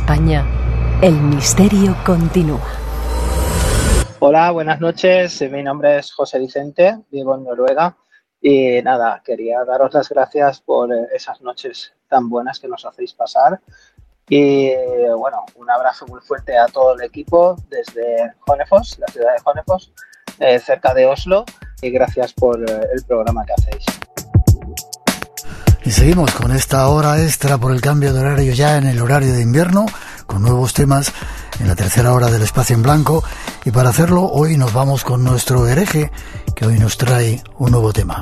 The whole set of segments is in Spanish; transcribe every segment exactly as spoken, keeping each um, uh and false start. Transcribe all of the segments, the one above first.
España, el misterio continúa. Hola, buenas noches. Mi nombre es José Vicente, vivo en Noruega y nada, quería daros las gracias por esas noches tan buenas que nos hacéis pasar y bueno, un abrazo muy fuerte a todo el equipo desde Hønefoss, la ciudad de Hønefoss, eh, cerca de Oslo, y gracias por el programa que hacéis. Y seguimos con esta hora extra por el cambio de horario ya en el horario de invierno, con nuevos temas en la tercera hora del Espacio en Blanco. Y para hacerlo, hoy nos vamos con nuestro hereje, que hoy nos trae un nuevo tema.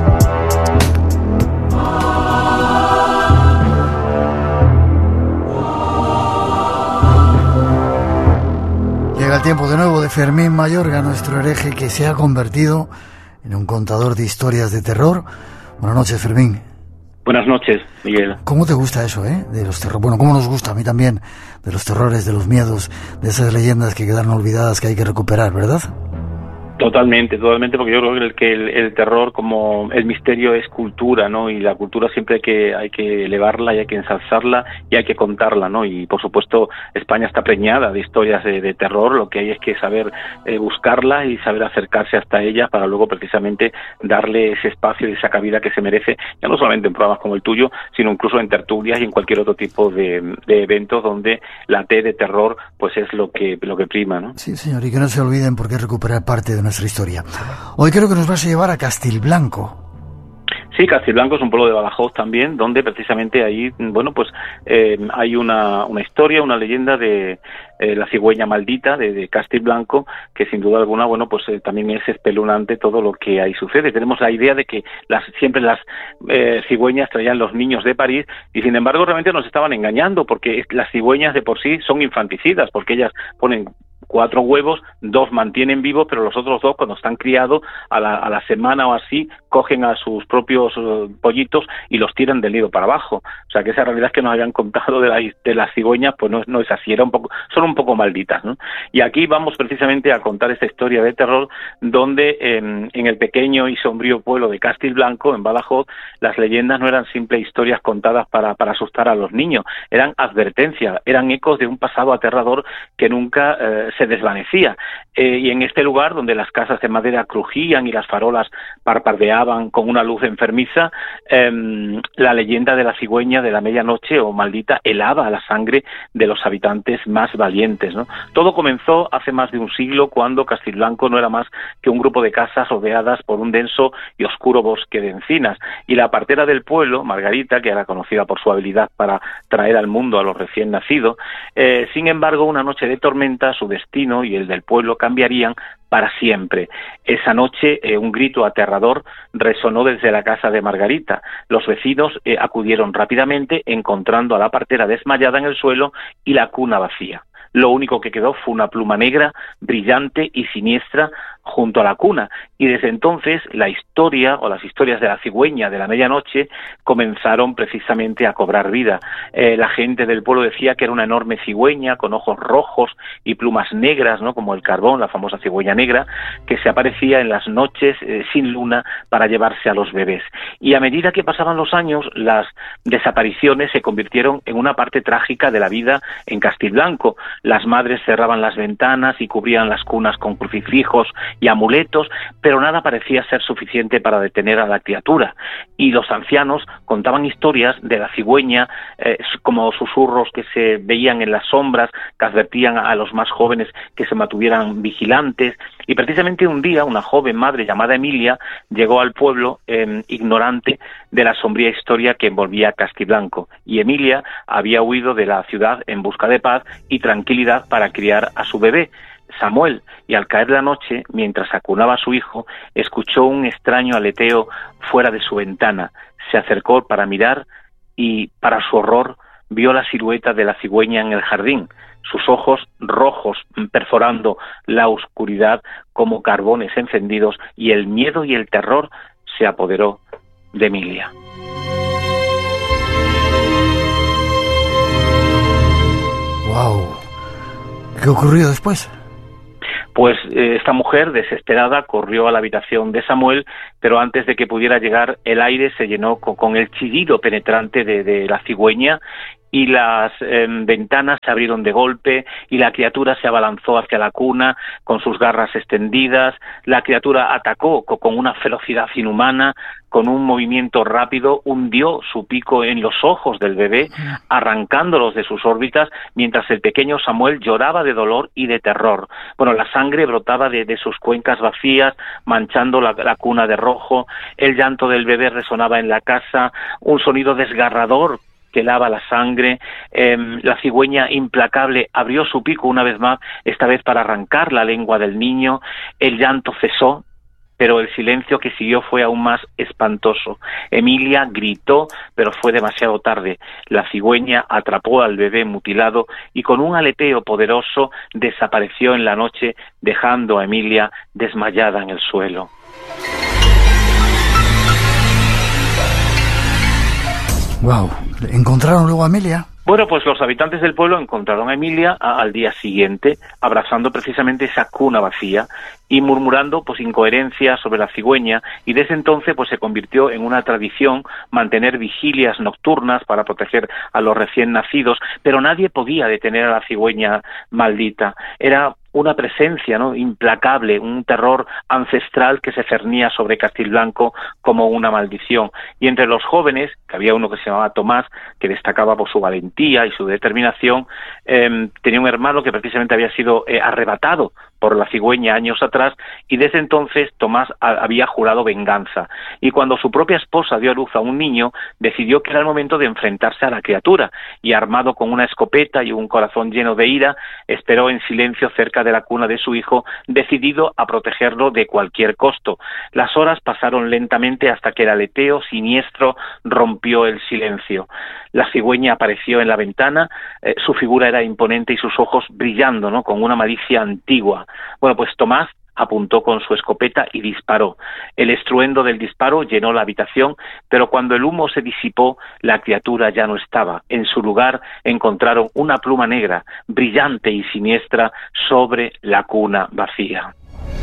Llega el tiempo de nuevo de Fermín Mayorga, nuestro hereje, que se ha convertido en un contador de historias de terror. Buenas noches, Fermín. Buenas noches, Miguel. ¿Cómo te gusta eso, eh? De los terrores. Bueno, ¿cómo nos gusta a mí también? De los terrores, de los miedos, de esas leyendas que quedaron olvidadas, que hay que recuperar, ¿verdad? Totalmente, totalmente, porque yo creo que el, que el, el terror, como el misterio, es cultura, ¿no? Y la cultura siempre hay que hay que elevarla y hay que ensalzarla y hay que contarla, ¿no? Y por supuesto España está preñada de historias de, de terror. Lo que hay es que saber eh, buscarla y saber acercarse hasta ella para luego precisamente darle ese espacio y esa cabida que se merece, ya no solamente en programas como el tuyo, sino incluso en tertulias y en cualquier otro tipo de, de eventos donde la T de terror pues es lo que lo que prima, ¿no? Sí, señor, y que no se olviden porque recuperar parte de nuestra historia. Hoy creo que nos vas a llevar a Castilblanco. Sí, Castilblanco es un pueblo de Badajoz también, donde precisamente ahí, bueno, pues eh, hay una, una historia, una leyenda de eh, la cigüeña maldita de, de Castilblanco, que sin duda alguna, bueno, pues eh, también es espeluznante todo lo que ahí sucede. Tenemos la idea de que las, siempre las eh, cigüeñas traían los niños de París y sin embargo realmente nos estaban engañando, porque las cigüeñas de por sí son infanticidas, porque ellas ponen cuatro huevos, dos mantienen vivos, pero los otros dos, cuando están criados, a la, a la semana o así, cogen a sus propios uh, pollitos y los tiran del nido para abajo. O sea, que esa realidad que nos habían contado de, la, de las cigüeñas, pues no, no es así, era un poco, son un poco malditas, ¿no? Y aquí vamos precisamente a contar esta historia de terror, donde en, en el pequeño y sombrío pueblo de Castilblanco, en Badajoz, las leyendas no eran simples historias contadas para, para asustar a los niños, eran advertencias, eran ecos de un pasado aterrador que nunca eh, se desvanecía. Eh, y en este lugar, donde las casas de madera crujían y las farolas parpadeaban con una luz enfermiza, eh, la leyenda de la cigüeña de la medianoche o maldita helaba la sangre de los habitantes más valientes, ¿no? Todo comenzó hace más de un siglo, cuando Castilblanco no era más que un grupo de casas rodeadas por un denso y oscuro bosque de encinas, y la partera del pueblo, Margarita, que era conocida por su habilidad para traer al mundo a los recién nacidos, eh, sin embargo, una noche de tormenta, su destino y el del pueblo cambiarían para siempre. Esa noche eh, un grito aterrador resonó desde la casa de Margarita. Los vecinos eh, acudieron rápidamente, encontrando a la partera desmayada en el suelo y la cuna vacía. Lo único que quedó fue una pluma negra, brillante y siniestra junto a la cuna, y desde entonces la historia o las historias de la cigüeña de la medianoche comenzaron precisamente a cobrar vida. Eh, la gente del pueblo decía que era una enorme cigüeña con ojos rojos y plumas negras, ¿no?, como el carbón, la famosa cigüeña negra, que se aparecía en las noches eh, sin luna para llevarse a los bebés. Y a medida que pasaban los años, las desapariciones se convirtieron en una parte trágica de la vida en Castilblanco. Las madres cerraban las ventanas y cubrían las cunas con crucifijos y amuletos, pero nada parecía ser suficiente para detener a la criatura. Y los ancianos contaban historias de la cigüeña, eh, como susurros que se veían en las sombras, que advertían a los más jóvenes que se mantuvieran vigilantes. Y precisamente un día una joven madre llamada Emilia llegó al pueblo eh, ignorante de la sombría historia que envolvía a Castilblanco. Y Emilia había huido de la ciudad en busca de paz y tranquilidad para criar a su bebé, Samuel, y al caer la noche, mientras acunaba a su hijo, escuchó un extraño aleteo fuera de su ventana. Se acercó para mirar y, para su horror, vio la silueta de la cigüeña en el jardín, sus ojos rojos perforando la oscuridad como carbones encendidos, y el miedo y el terror se apoderó de Emilia. Wow. ¿Qué ocurrió después? Pues eh, esta mujer, desesperada, corrió a la habitación de Samuel, pero antes de que pudiera llegar, el aire se llenó con, con el chillido penetrante de, de la cigüeña, y las eh, ventanas se abrieron de golpe y la criatura se abalanzó hacia la cuna con sus garras extendidas. La criatura atacó con una ferocidad inhumana, con un movimiento rápido, hundió su pico en los ojos del bebé, arrancándolos de sus órbitas, mientras el pequeño Samuel lloraba de dolor y de terror. Bueno, la sangre brotaba de, de sus cuencas vacías, manchando la, la cuna de rojo. El llanto del bebé resonaba en la casa, un sonido desgarrador que lava la sangre. Eh, la cigüeña implacable abrió su pico una vez más, esta vez para arrancar la lengua del niño. El llanto cesó, pero el silencio que siguió fue aún más espantoso. Emilia gritó, pero fue demasiado tarde. La cigüeña atrapó al bebé mutilado y con un aleteo poderoso desapareció en la noche, dejando a Emilia desmayada en el suelo. Wow. ¿Encontraron luego a Emilia? Bueno, pues los habitantes del pueblo encontraron a Emilia a, al día siguiente, abrazando precisamente esa cuna vacía y murmurando pues incoherencias sobre la cigüeña, y desde entonces pues se convirtió en una tradición mantener vigilias nocturnas para proteger a los recién nacidos, pero nadie podía detener a la cigüeña maldita. Era una presencia, ¿no?, implacable, un terror ancestral que se cernía sobre Castilblanco como una maldición. Y entre los jóvenes, que había uno que se llamaba Tomás, que destacaba por su valentía y su determinación, eh, tenía un hermano que precisamente había sido eh, arrebatado por la cigüeña años atrás, y desde entonces Tomás a, había jurado venganza. Y cuando su propia esposa dio a luz a un niño, decidió que era el momento de enfrentarse a la criatura, y armado con una escopeta y un corazón lleno de ira, esperó en silencio cerca de la cuna de su hijo, decidido a protegerlo de cualquier costo. Las horas pasaron lentamente hasta que el aleteo siniestro rompió el silencio. La cigüeña apareció en la ventana, eh, su figura era imponente y sus ojos brillando, ¿no?, con una malicia antigua. Bueno, pues Tomás apuntó con su escopeta y disparó. El estruendo del disparo llenó la habitación, pero cuando el humo se disipó, la criatura ya no estaba. En su lugar encontraron una pluma negra, brillante y siniestra, sobre la cuna vacía.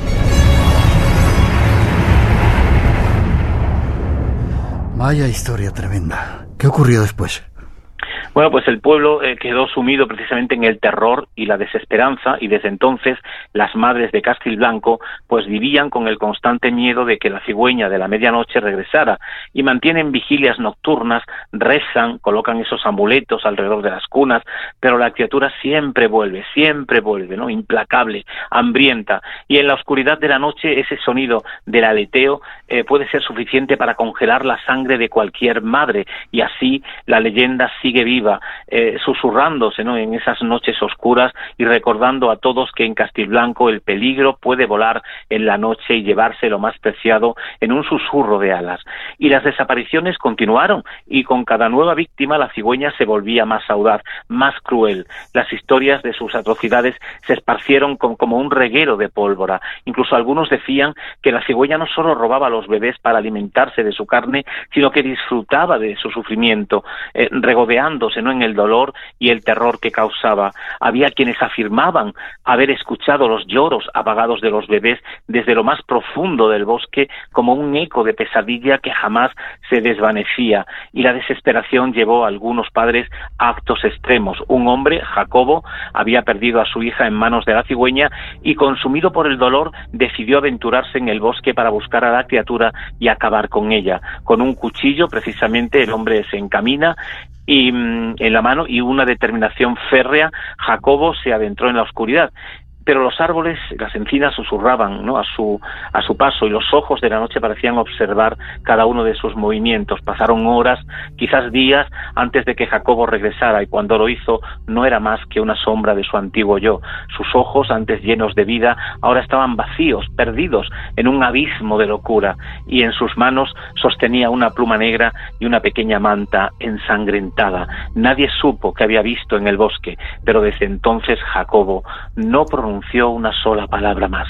Vaya historia tremenda. ¿Qué ocurrió después? Bueno, pues el pueblo eh, quedó sumido precisamente en el terror y la desesperanza, y desde entonces las madres de Castilblanco pues vivían con el constante miedo de que la cigüeña de la medianoche regresara, y mantienen vigilias nocturnas, rezan, colocan esos amuletos alrededor de las cunas, pero la criatura siempre vuelve, siempre vuelve, ¿no?, implacable, hambrienta, y en la oscuridad de la noche ese sonido del aleteo eh, puede ser suficiente para congelar la sangre de cualquier madre, y así la leyenda sigue viva, eh, susurrándose, ¿no?, en esas noches oscuras, y recordando a todos que en Castilblanco el peligro puede volar en la noche y llevarse lo más preciado en un susurro de alas. Y las desapariciones continuaron, y con cada nueva víctima la cigüeña se volvía más audaz, más cruel. Las historias de sus atrocidades se esparcieron con, como un reguero de pólvora. Incluso algunos decían que la cigüeña no solo robaba a los bebés para alimentarse de su carne, sino que disfrutaba de su sufrimiento, eh, regodeándose, ¿no?, en el dolor y el terror que causaba. Había quienes afirmaban haber escuchado los lloros apagados de los bebés desde lo más profundo del bosque, como un eco de pesadilla que jamás se desvanecía, y la desesperación llevó a algunos padres a actos extremos. Un hombre, Jacobo, había perdido a su hija en manos de la cigüeña, y consumido por el dolor decidió aventurarse en el bosque para buscar a la criatura y acabar con ella. Con un cuchillo, precisamente, el hombre se encamina y en la mano, y una determinación férrea, Jacobo se adentró en la oscuridad. Pero los árboles, las encinas susurraban, ¿no?, a su a su paso, y los ojos de la noche parecían observar cada uno de sus movimientos. Pasaron horas, quizás días, antes de que Jacobo regresara, y cuando lo hizo no era más que una sombra de su antiguo yo. Sus ojos, antes llenos de vida, ahora estaban vacíos, perdidos en un abismo de locura, y en sus manos sostenía una pluma negra y una pequeña manta ensangrentada. Nadie supo qué había visto en el bosque, pero desde entonces Jacobo no pronunció una sola palabra más.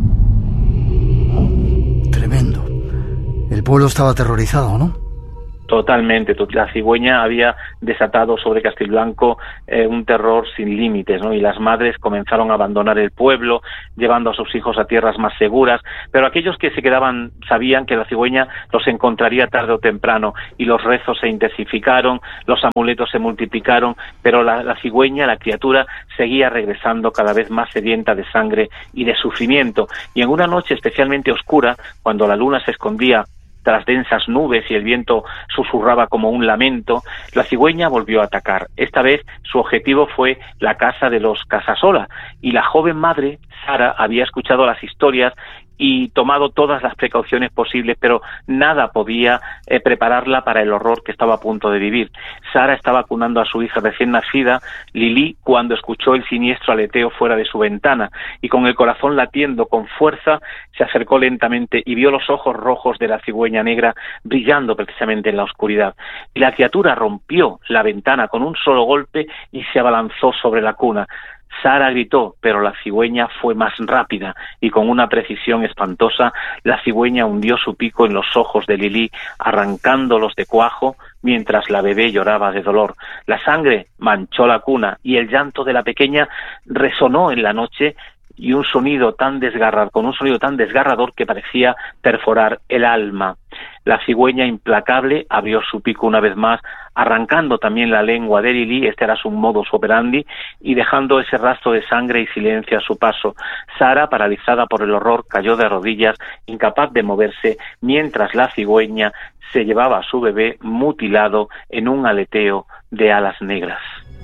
Tremendo. El pueblo estaba aterrorizado, ¿no? Totalmente, la cigüeña había desatado sobre Castiblanco eh, un terror sin límites, ¿no? Y las madres comenzaron a abandonar el pueblo, llevando a sus hijos a tierras más seguras, pero aquellos que se quedaban sabían que la cigüeña los encontraría tarde o temprano, y los rezos se intensificaron, los amuletos se multiplicaron, pero la, la cigüeña, la criatura, seguía regresando cada vez más sedienta de sangre y de sufrimiento, y en una noche especialmente oscura, cuando la luna se escondía tras densas nubes y el viento susurraba como un lamento, la cigüeña volvió a atacar. Esta vez su objetivo fue la casa de los Casasola, y la joven madre, Sara, había escuchado las historias y tomado todas las precauciones posibles, pero nada podía eh, prepararla para el horror que estaba a punto de vivir. Sara estaba vacunando a su hija recién nacida, Lili, cuando escuchó el siniestro aleteo fuera de su ventana, y con el corazón latiendo con fuerza, se acercó lentamente y vio los ojos rojos de la cigüeña negra brillando precisamente en la oscuridad. Y la criatura rompió la ventana con un solo golpe y se abalanzó sobre la cuna. Sara gritó, pero la cigüeña fue más rápida, y con una precisión espantosa, la cigüeña hundió su pico en los ojos de Lili, arrancándolos de cuajo, mientras la bebé lloraba de dolor. La sangre manchó la cuna, y el llanto de la pequeña resonó en la noche, y un sonido tan desgarrador, con un sonido tan desgarrador que parecía perforar el alma. La cigüeña implacable abrió su pico una vez más, arrancando también la lengua de Lili, este era su modus operandi, y dejando ese rastro de sangre y silencio a su paso. Sara, paralizada por el horror, cayó de rodillas, incapaz de moverse, mientras la cigüeña se llevaba a su bebé mutilado en un aleteo de alas negras.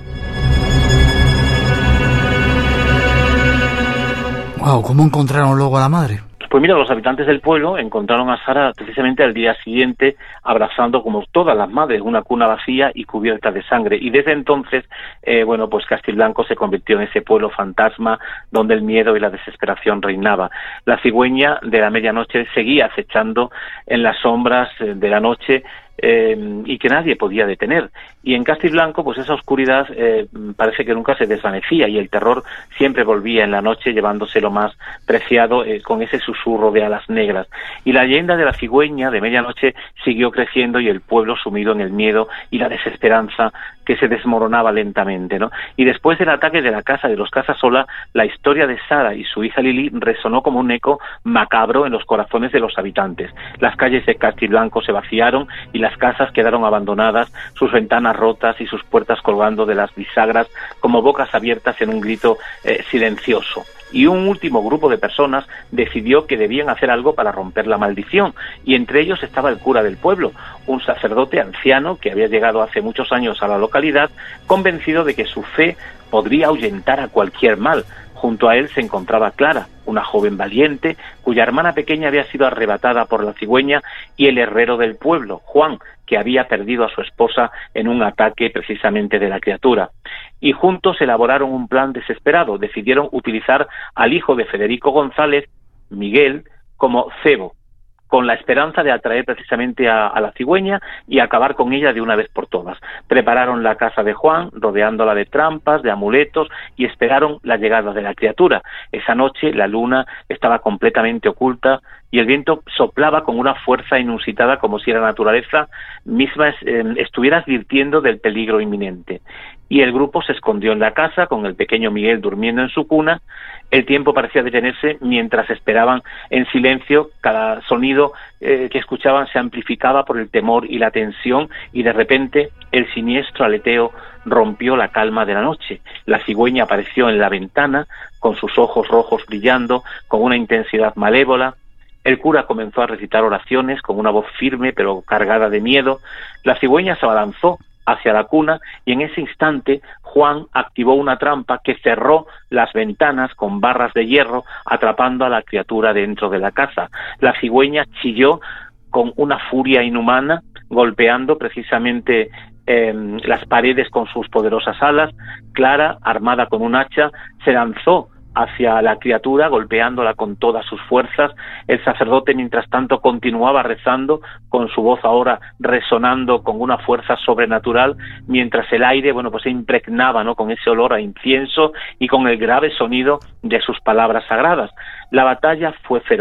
Wow, ¿cómo encontraron luego a la madre? Pues mira, los habitantes del pueblo encontraron a Sara precisamente al día siguiente, abrazando, como todas las madres, una cuna vacía y cubierta de sangre. Y desde entonces, eh, bueno, pues Castiblanco se convirtió en ese pueblo fantasma donde el miedo y la desesperación reinaba. La cigüeña de la medianoche seguía acechando en las sombras de la noche, Eh, y que nadie podía detener. Y en Castiblanco, pues esa oscuridad eh, parece que nunca se desvanecía, y el terror siempre volvía en la noche llevándose lo más preciado, eh, con ese susurro de alas negras. Y la leyenda de la cigüeña de medianoche siguió creciendo, y el pueblo sumido en el miedo y la desesperanza que se desmoronaba lentamente, ¿no? Y después del ataque de la casa de los Casasola, la historia de Sara y su hija Lili resonó como un eco macabro en los corazones de los habitantes. Las calles de Castiblanco se vaciaron y las casas quedaron abandonadas, sus ventanas rotas y sus puertas colgando de las bisagras como bocas abiertas en un grito eh, silencioso. Y un último grupo de personas decidió que debían hacer algo para romper la maldición, y entre ellos estaba el cura del pueblo, un sacerdote anciano que había llegado hace muchos años a la localidad, convencido de que su fe podría ahuyentar a cualquier mal. Junto a él se encontraba Clara, una joven valiente, cuya hermana pequeña había sido arrebatada por la cigüeña, y el herrero del pueblo, Juan, que había perdido a su esposa en un ataque precisamente de la criatura. Y juntos elaboraron un plan desesperado. Decidieron utilizar al hijo de Federico González, Miguel, como cebo, con la esperanza de atraer precisamente a, a la cigüeña y acabar con ella de una vez por todas. Prepararon la casa de Juan, rodeándola de trampas, de amuletos, y esperaron la llegada de la criatura. Esa noche la luna estaba completamente oculta y el viento soplaba con una fuerza inusitada, como si la naturaleza misma eh, estuviera advirtiendo del peligro inminente. Y el grupo se escondió en la casa, con el pequeño Miguel durmiendo en su cuna. El tiempo parecía detenerse mientras esperaban en silencio. Cada sonido eh, que escuchaban se amplificaba por el temor y la tensión, y de repente el siniestro aleteo rompió la calma de la noche. La cigüeña apareció en la ventana, con sus ojos rojos brillando, con una intensidad malévola. El cura comenzó a recitar oraciones con una voz firme pero cargada de miedo. La cigüeña se abalanzó hacia la cuna, y en ese instante Juan activó una trampa que cerró las ventanas con barras de hierro, atrapando a la criatura dentro de la casa. La cigüeña chilló con una furia inhumana, golpeando precisamente eh, las paredes con sus poderosas alas. Clara, armada con un hacha, se lanzó hacia la criatura, golpeándola con todas sus fuerzas. El sacerdote, mientras tanto, continuaba rezando, con su voz ahora resonando con una fuerza sobrenatural, mientras el aire, bueno, pues se impregnaba, ¿no?, con ese olor a incienso y con el grave sonido de sus palabras sagradas. La batalla fue feroz.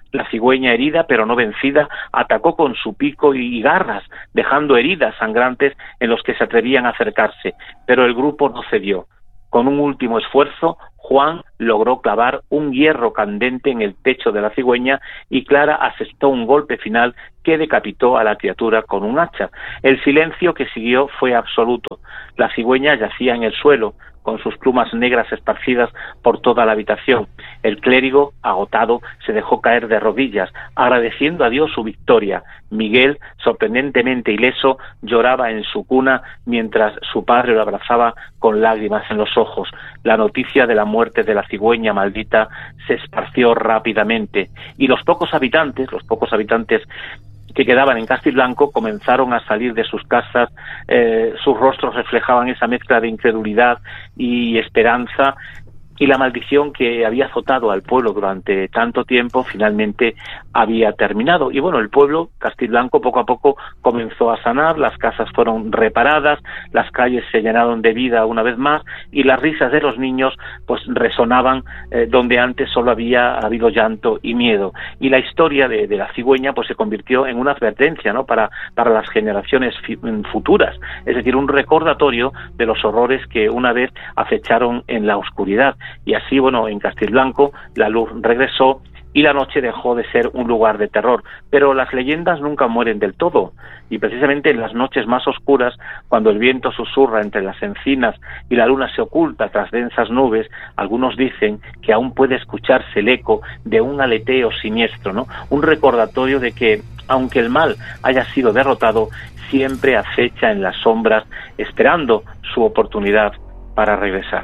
La cigüeña, herida pero no vencida, atacó con su pico y garras, dejando heridas sangrantes en los que se atrevían a acercarse, pero el grupo no cedió. Con un último esfuerzo, Juan logró clavar un hierro candente en el pecho de la cigüeña y Clara asestó un golpe final que decapitó a la criatura con un hacha. El silencio que siguió fue absoluto. La cigüeña yacía en el suelo, con sus plumas negras esparcidas por toda la habitación. El clérigo, agotado, se dejó caer de rodillas, agradeciendo a Dios su victoria. Miguel, sorprendentemente ileso, lloraba en su cuna mientras su padre lo abrazaba con lágrimas en los ojos. La noticia de la muerte de la cigüeña maldita se esparció rápidamente y los pocos habitantes, los pocos habitantes que quedaban en Castiblanco comenzaron a salir de sus casas. Eh, sus rostros reflejaban esa mezcla de incredulidad y esperanza, y la maldición que había azotado al pueblo durante tanto tiempo finalmente había terminado. Y bueno, el pueblo, Castiblanco, poco a poco comenzó a sanar, las casas fueron reparadas, las calles se llenaron de vida una vez más, y las risas de los niños pues resonaban eh, donde antes solo había habido llanto y miedo. Y la historia de, de la cigüeña pues se convirtió en una advertencia, ¿no?, para, para las generaciones futuras, es decir, un recordatorio de los horrores que una vez acecharon en la oscuridad. Y así, bueno, en Castiblanco la luz regresó y la noche dejó de ser un lugar de terror. Pero las leyendas nunca mueren del todo, y precisamente en las noches más oscuras, cuando el viento susurra entre las encinas y la luna se oculta tras densas nubes, algunos dicen que aún puede escucharse el eco de un aleteo siniestro, ¿no?, un recordatorio de que, aunque el mal haya sido derrotado, siempre acecha en las sombras, esperando su oportunidad para regresar.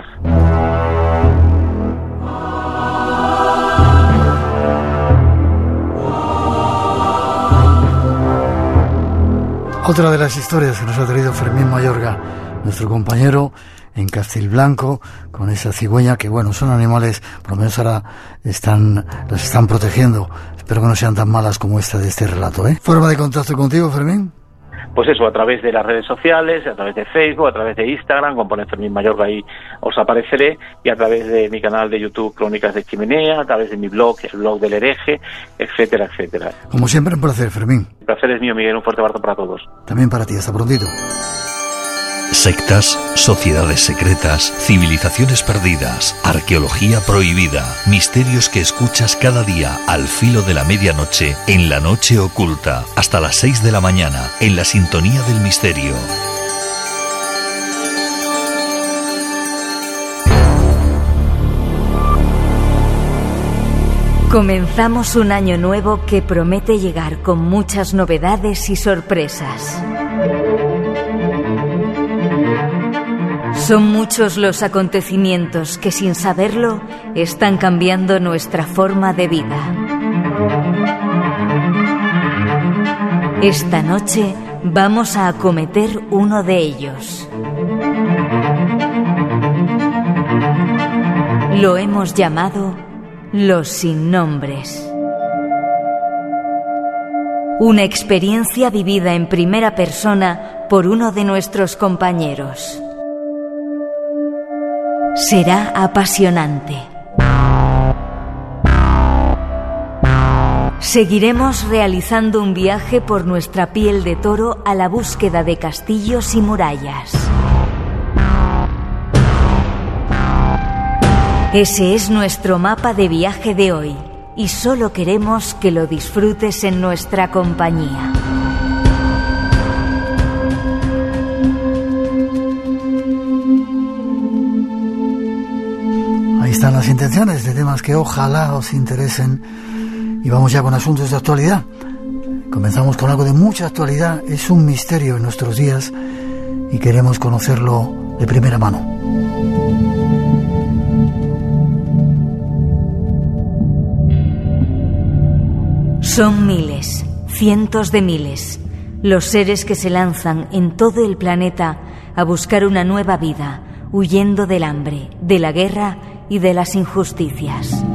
Otra de las historias que nos ha traído Fermín Mayorga, nuestro compañero en Castiblanco, con esa cigüeña que, bueno, son animales, por lo menos ahora están, las están protegiendo. Espero que no sean tan malas como esta de este relato, ¿eh? ¿Forma de contacto contigo, Fermín? Pues eso, a través de las redes sociales, a través de Facebook, a través de Instagram, con poner Fermín Mayorga ahí os apareceré, y a través de mi canal de YouTube Crónicas de Chimenea, a través de mi blog, el blog del hereje, etcétera, etcétera. Como siempre, un placer, Fermín. El placer es mío, Miguel, un fuerte abrazo para todos. También para ti, hasta prontito. Sectas, sociedades secretas, civilizaciones perdidas, arqueología prohibida, misterios que escuchas cada día al filo de la medianoche en La Noche Oculta, hasta las seis de la mañana, en la sintonía del misterio. Comenzamos un año nuevo que promete llegar con muchas novedades y sorpresas. Son muchos los acontecimientos que, sin saberlo, están cambiando nuestra forma de vida. Esta noche vamos a acometer uno de ellos. Lo hemos llamado Los Sin Nombres. Una experiencia vivida en primera persona por uno de nuestros compañeros. Será apasionante. Seguiremos realizando un viaje por nuestra piel de toro a la búsqueda de castillos y murallas. Ese es nuestro mapa de viaje de hoy, y solo queremos que lo disfrutes en nuestra compañía. Ahí están las intenciones de temas que ojalá os interesen. Y vamos ya con asuntos de actualidad. Comenzamos con algo de mucha actualidad. Es un misterio en nuestros días y queremos conocerlo de primera mano. Son miles, cientos de miles, los seres que se lanzan en todo el planeta a buscar una nueva vida, huyendo del hambre, de la guerra y de las injusticias.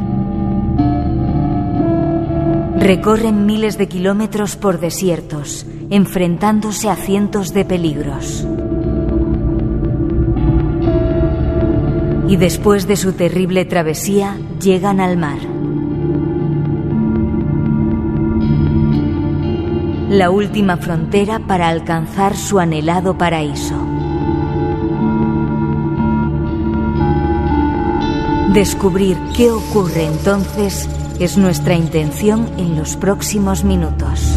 Recorren miles de kilómetros por desiertos, enfrentándose a cientos de peligros. Y después de su terrible travesía, llegan al mar. la última frontera para alcanzar su anhelado paraíso. Descubrir qué ocurre entonces es nuestra intención en los próximos minutos.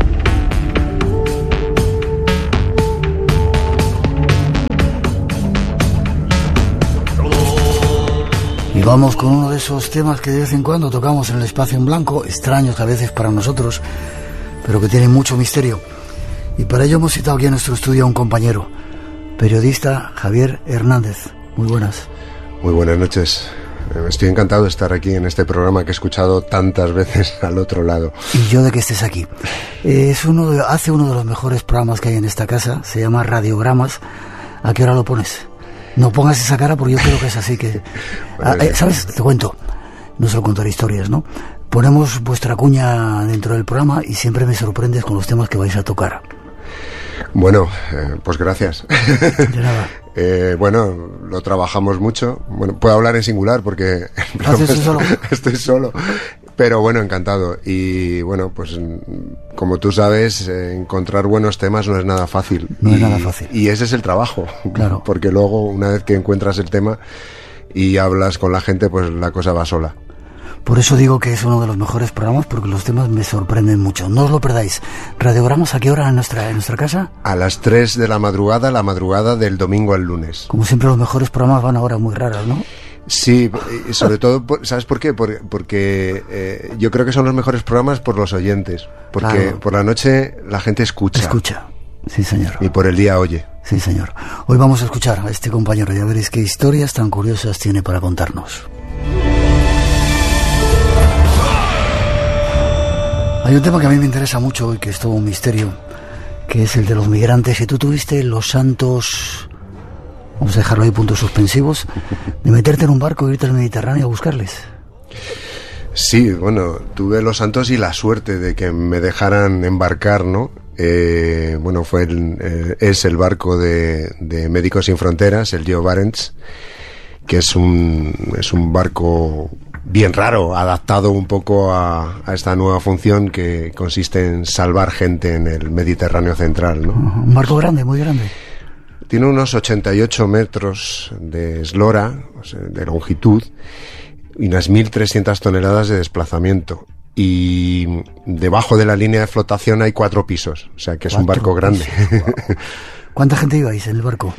Y vamos con uno de esos temas que de vez en cuando tocamos en el Espacio en Blanco, extraños a veces para nosotros, pero que tienen mucho misterio. Y para ello hemos citado aquí en nuestro estudio a un compañero, periodista Javier Hernández. Muy buenas. Muy buenas noches. Estoy encantado de estar aquí en este programa que he escuchado tantas veces al otro lado. Y yo de que estés aquí. Es uno de, hace uno de los mejores programas que hay en esta casa, se llama Radiogramas. ¿A qué hora lo pones? No pongas esa cara porque yo creo que es así que... Bueno, ah, eh, ¿sabes? Te cuento. No suelo contar historias, ¿no? Ponemos vuestra cuña dentro del programa y siempre me sorprendes con los temas que vais a tocar. Bueno, eh, pues gracias. De nada. eh, bueno, lo trabajamos mucho. Bueno, puedo hablar en singular porque... ¿Haces eso solo? Estoy solo. Pero bueno, encantado. Y bueno, pues como tú sabes, eh, encontrar buenos temas no es nada fácil. No y, es nada fácil. Y ese es el trabajo. Claro. Porque luego, una vez que encuentras el tema y hablas con la gente, pues la cosa va sola. Por eso digo que es uno de los mejores programas, porque los temas me sorprenden mucho. No os lo perdáis. ¿Radiogramas a qué hora en nuestra, en nuestra casa? A las tres de la madrugada, la madrugada del domingo al lunes. Como siempre, los mejores programas van a horas muy raras, ¿no? Sí, y sobre todo, ¿sabes por qué? Por, porque eh, yo creo que son los mejores programas por los oyentes. Porque Claro. por la noche la gente escucha. Escucha. Sí, señor. Y por el día oye. Sí, señor. Hoy vamos a escuchar a este compañero. Ya veréis qué historias tan curiosas tiene para contarnos. Hay un tema que a mí me interesa mucho y que es todo un misterio, que es el de los migrantes. Y tú tuviste los santos, vamos a dejarlo ahí, puntos suspensivos, de meterte en un barco e irte al Mediterráneo a buscarles. Sí, bueno, tuve los santos y la suerte de que me dejaran embarcar, ¿no? Eh, bueno, fue el, eh, es el barco de, de Médicos Sin Fronteras, el Geo Barents, que es un, es un barco bien raro, adaptado un poco a, a esta nueva función que consiste en salvar gente en el Mediterráneo central, ¿no? Un barco grande, muy grande. Tiene unos ochenta y ocho metros de eslora, o sea, de longitud, y unas mil trescientas toneladas de desplazamiento. Y debajo de la línea de flotación hay cuatro pisos, o sea que es un barco grande. Wow. ¿Cuánta gente ibais en el barco?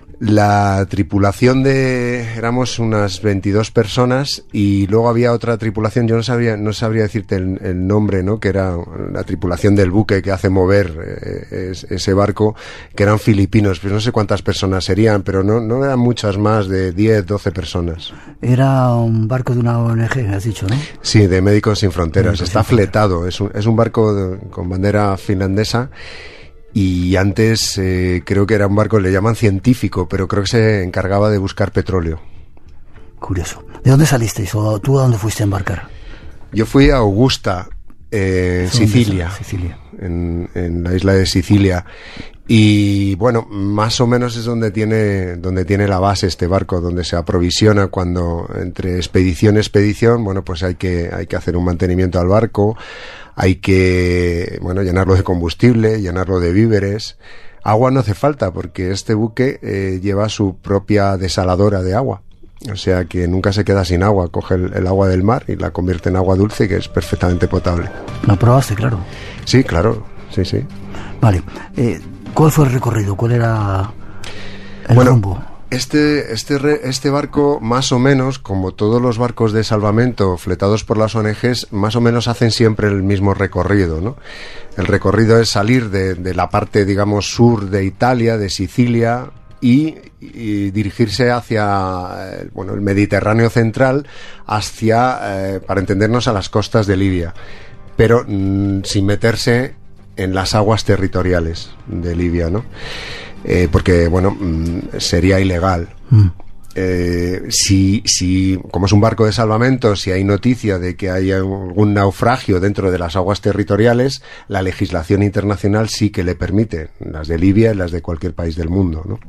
La tripulación de... éramos unas veintidós personas y luego había otra tripulación, yo no sabría, no sabría decirte el, el nombre, ¿no? Que era la tripulación del buque que hace mover eh, es, ese barco, que eran filipinos, pues no sé cuántas personas serían, pero no, no eran muchas más, de diez, doce personas. Era un barco de una O N G, has dicho, ¿no? Sí, de Médicos Sin Fronteras. Médicos Está Sin Fronteras. fletado, es un, es un barco de, con bandera finlandesa. Y antes eh, creo que era un barco, le llaman científico, pero creo que se encargaba de buscar petróleo. Curioso. ¿De dónde salisteis o tú a dónde fuiste a embarcar? Yo fui a Augusta, eh, ¿Dónde Sicilia, está? Sicilia. en, en la isla de Sicilia. Y bueno, más o menos es donde tiene, donde tiene la base este barco, donde se aprovisiona cuando entre expedición y expedición, bueno, pues hay que, hay que hacer un mantenimiento al barco. Hay que, bueno, llenarlo de combustible, llenarlo de víveres. Agua no hace falta porque este buque eh, lleva su propia desaladora de agua. O sea que nunca se queda sin agua. Coge el, el agua del mar y la convierte en agua dulce, que es perfectamente potable. ¿Lo probaste, claro? Sí, claro. Sí, sí. Vale. Eh, ¿Cuál fue el recorrido? ¿Cuál era el bueno, rumbo? Este, este, re, este barco, más o menos, como todos los barcos de salvamento fletados por las O N Ges, más o menos hacen siempre el mismo recorrido, ¿no? El recorrido es salir de, de la parte, digamos, sur de Italia, de Sicilia, y, y dirigirse hacia, bueno, el Mediterráneo central, hacia, eh, para entendernos, a las costas de Libia, pero mmm, sin meterse en las aguas territoriales de Libia, ¿no? Eh, porque, bueno, mmm, sería ilegal. Mm. Eh, si, si, como es un barco de salvamento, si hay noticia de que hay algún naufragio dentro de las aguas territoriales, la legislación internacional sí que le permite, las de Libia y las de cualquier país del mundo, ¿no?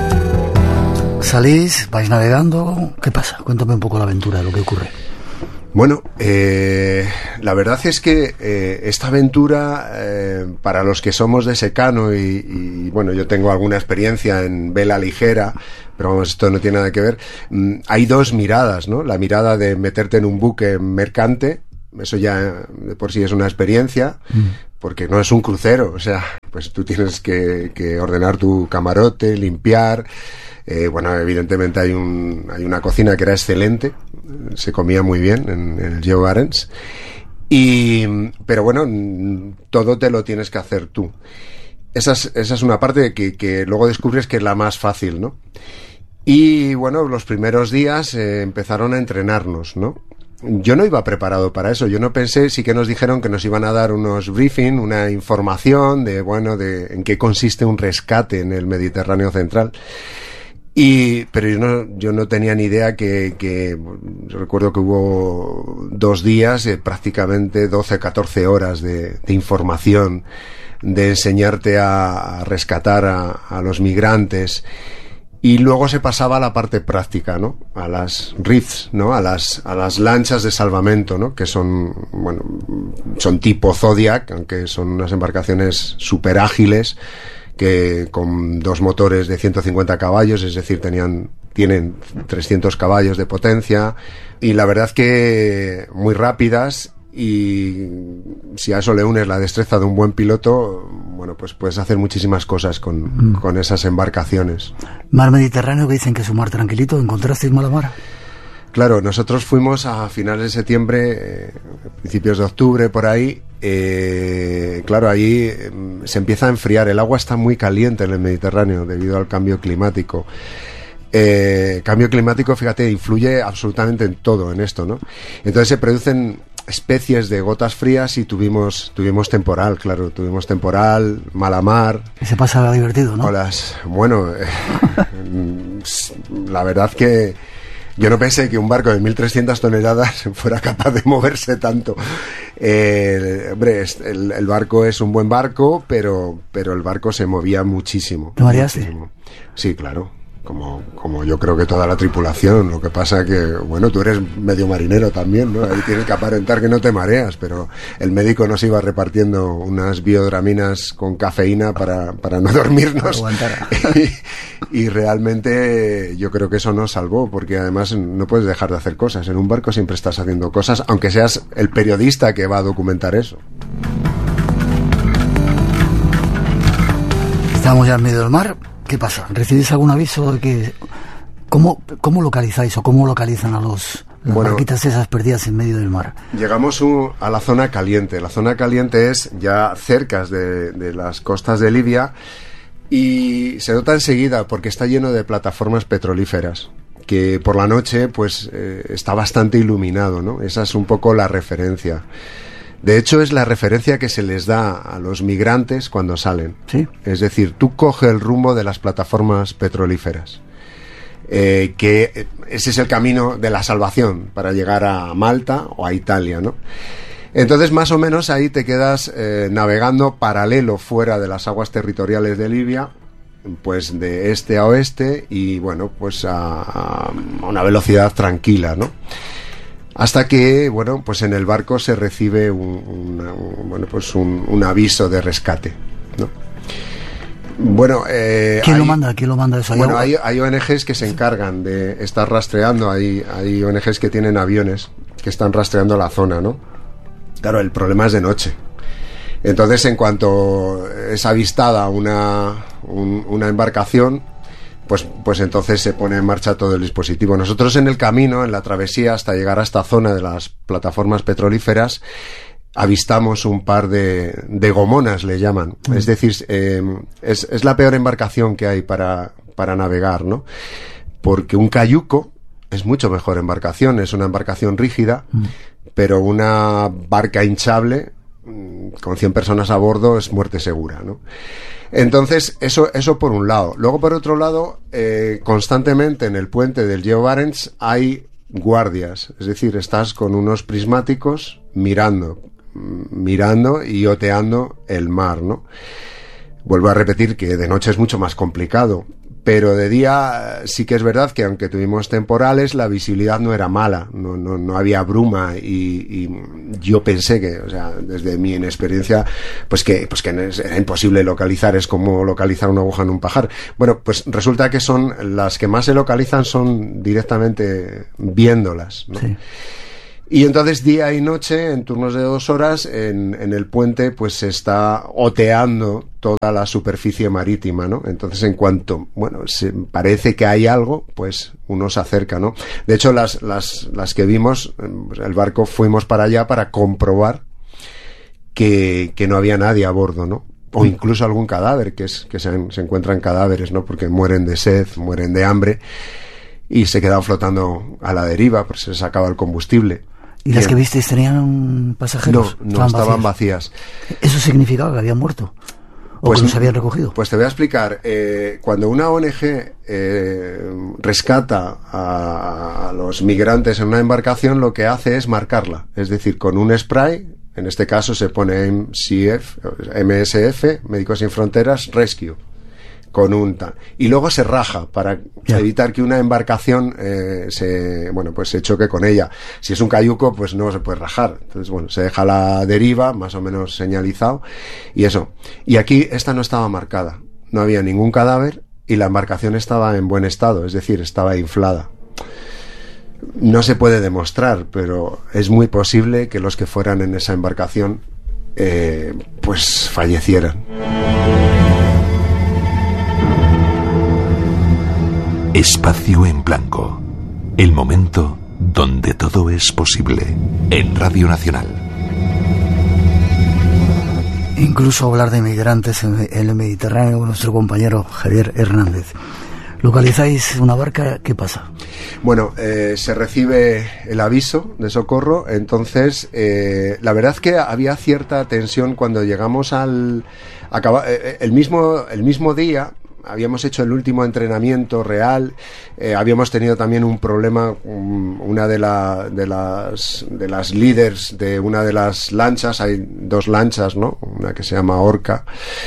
Salís, vais navegando, ¿qué pasa? Cuéntame un poco la aventura, lo que ocurre. Bueno, eh, la verdad es que eh, esta aventura, eh, para los que somos de secano y, y, bueno, yo tengo alguna experiencia en vela ligera, pero vamos, esto no tiene nada que ver, mm, hay dos miradas, ¿no? La mirada de meterte en un buque mercante, eso ya de por sí es una experiencia, mm. porque no es un crucero, o sea, pues tú tienes que, que ordenar tu camarote, limpiar. Eh, bueno, evidentemente hay un hay una cocina que era excelente, se comía muy bien en, en el Geo Barents, y pero bueno, todo te lo tienes que hacer tú. Esa es, esa es una parte que, que luego descubres que es la más fácil, ¿no? Y bueno, los primeros días eh, empezaron a entrenarnos, ¿no? Yo no iba preparado para eso, yo no pensé, sí que nos dijeron que nos iban a dar unos briefing, una información de, bueno, de en qué consiste un rescate en el Mediterráneo central. Y, pero yo no, yo no tenía ni idea que, que yo recuerdo que hubo dos días, eh, prácticamente doce, catorce horas de, de información, de enseñarte a, a rescatar a, a los migrantes, y luego se pasaba a la parte práctica, ¿no? A las rigs, ¿no? A las, a las lanchas de salvamento, ¿no? Que son, bueno, son tipo Zodiac, aunque son unas embarcaciones súper ágiles, que con dos motores de ciento cincuenta caballos, es decir, tenían, tienen trescientos caballos de potencia, y la verdad que muy rápidas, y si a eso le unes la destreza de un buen piloto, bueno, pues puedes hacer muchísimas cosas con, mm. con esas embarcaciones. Mar Mediterráneo, que dicen que es un mar tranquilito, ¿encontrasteis mala mar? Claro, nosotros fuimos a finales de septiembre, eh, principios de octubre, por ahí. Eh, claro, allí eh, se empieza a enfriar. El agua está muy caliente en el Mediterráneo debido al cambio climático. Eh, cambio climático, fíjate, influye absolutamente en todo, en esto, ¿no? Entonces se producen especies de gotas frías y tuvimos tuvimos temporal, claro, tuvimos temporal, mala mar. Y se pasa divertido, ¿no? Olas, bueno, eh, la verdad que yo no pensé que un barco de mil trescientas toneladas fuera capaz de moverse tanto. Eh, hombre, el, el barco es un buen barco, pero, pero el barco se movía muchísimo. ¿Te mareaste? Muchísimo. Sí, claro. Como, como yo creo que toda la tripulación. Lo que pasa que, bueno, tú eres medio marinero también, ¿no? Ahí tienes que aparentar que no te mareas, pero el médico nos iba repartiendo unas biodraminas con cafeína para, para no dormirnos. y, y realmente yo creo que eso nos salvó, porque además no puedes dejar de hacer cosas. En un barco siempre estás haciendo cosas, aunque seas el periodista que va a documentar eso. Estamos ya en medio del mar. ¿Qué pasa? ¿Recibís algún aviso de que cómo cómo localizáis o cómo localizan a los las bueno, barquitas esas perdidas en medio del mar? Llegamos un, a la zona caliente. La zona caliente es ya cerca de, de las costas de Libia, y se nota enseguida porque está lleno de plataformas petrolíferas, que por la noche pues eh, está bastante iluminado, ¿no? Esa es un poco la referencia. De hecho, es la referencia que se les da a los migrantes cuando salen. ¿Sí? Es decir, tú coges el rumbo de las plataformas petrolíferas, eh, que ese es el camino de la salvación para llegar a Malta o a Italia, ¿no? Entonces, más o menos ahí te quedas eh, navegando paralelo fuera de las aguas territoriales de Libia, pues de este a oeste, y bueno, pues a, a una velocidad tranquila, ¿no? Hasta que, bueno, pues en el barco se recibe un, una, un, bueno, pues un, un aviso de rescate, ¿no? Bueno, eh, ¿quién hay, lo manda? ¿Quién lo manda eso? Bueno, hay, hay O N Ges que se encargan de estar rastreando, hay, hay O N Ges que tienen aviones que están rastreando la zona, ¿no? Claro, el problema es de noche. Entonces, en cuanto es avistada una, un, una embarcación, Pues, pues entonces se pone en marcha todo el dispositivo. Nosotros en el camino, en la travesía hasta llegar a esta zona de las plataformas petrolíferas, avistamos un par de, de gomonas, le llaman. Mm. Es decir, eh, es, es la peor embarcación que hay para, para navegar, ¿no? Porque un cayuco es mucho mejor embarcación, es una embarcación rígida, mm. pero una barca hinchable con cien personas a bordo es muerte segura, ¿no? Entonces, eso, eso por un lado. Luego, por otro lado, eh, constantemente en el puente del Geo Barents hay guardias. Es decir, estás con unos prismáticos mirando, mirando y oteando el mar, ¿no? Vuelvo a repetir que de noche es mucho más complicado, pero de día sí que es verdad que aunque tuvimos temporales, la visibilidad no era mala, no, no, no había bruma y, y yo pensé que, o sea, desde mi inexperiencia, pues que, pues que era imposible localizar, es como localizar una aguja en un pajar. Bueno, pues resulta que son, las que más se localizan son directamente viéndolas, ¿no? Sí. Y entonces día y noche, en turnos de dos horas, en, en el puente pues se está oteando toda la superficie marítima, ¿no? Entonces en cuanto, bueno, se parece que hay algo, pues uno se acerca, ¿no? De hecho, las, las, las que vimos, el barco, fuimos para allá para comprobar que, que no había nadie a bordo, ¿no? O incluso algún cadáver, que es que se, se encuentran cadáveres, ¿no? Porque mueren de sed, mueren de hambre y se quedan flotando a la deriva, pues se les acaba el combustible. ¿Y las que visteis tenían pasajeros? No, no, estaban vacías. ¿Eso significaba que habían muerto? ¿O pues, que los habían recogido? Pues te voy a explicar. Eh, cuando una O N G eh, rescata a, a los migrantes en una embarcación, lo que hace es marcarla. Es decir, con un spray, en este caso se pone M S F, Médicos Sin Fronteras, Rescue, con un tal, y luego se raja para yeah. evitar que una embarcación eh, se, bueno, pues se choque con ella. Si es un cayuco, pues no se puede rajar. Entonces, bueno, se deja la deriva, más o menos señalizado, y eso. Y aquí esta no estaba marcada, no había ningún cadáver, y la embarcación estaba en buen estado, es decir, estaba inflada. No se puede demostrar, pero es muy posible que los que fueran en esa embarcación eh, pues fallecieran. Espacio en Blanco, el momento donde todo es posible, en Radio Nacional. Incluso hablar de migrantes en el Mediterráneo con nuestro compañero Javier Hernández. ¿Localizáis una barca? ¿Qué pasa? Bueno, eh, se recibe el aviso de socorro, entonces eh, la verdad es que había cierta tensión cuando llegamos al... Acaba, eh, el, mismo, el mismo día... Habíamos hecho el último entrenamiento real, eh, habíamos tenido también un problema, um, una de, la, de las de las líderes de una de las lanchas, hay dos lanchas, ¿no? Una que se llama Orca